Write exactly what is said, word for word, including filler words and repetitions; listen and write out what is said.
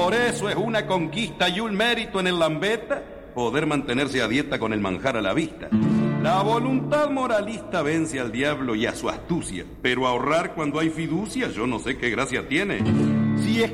Por eso es una conquista y un mérito en el lambeta poder mantenerse a dieta con el manjar a la vista. La voluntad moralista vence al diablo y a su astucia, pero ahorrar cuando hay fiducia yo no sé qué gracia tiene. Si es